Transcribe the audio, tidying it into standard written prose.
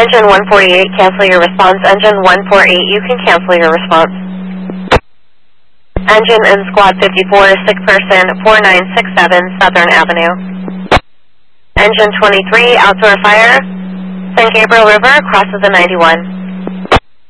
Engine 148, cancel your response. Engine 148, you can cancel your response. Engine in Squad 54, sick person, 4967 Southern Avenue. Engine 23, outdoor fire, San Gabriel River, crosses the 91.